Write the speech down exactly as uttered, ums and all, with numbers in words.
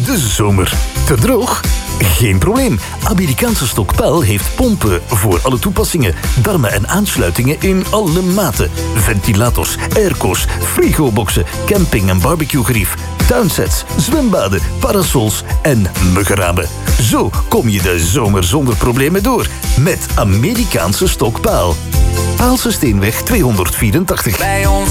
de zomer. Te droog? Geen probleem. Amerikaanse Stokpaal heeft pompen voor alle toepassingen. Darmen en aansluitingen in alle maten. Ventilators, airco's, frigoboxen, camping- en barbecuegerief, tuinsets, zwembaden, parasols en muggenramen. Zo kom je de zomer zonder problemen door. Met Amerikaanse Stokpaal. Paalse Steenweg tweehonderdvierentachtig. Bij ons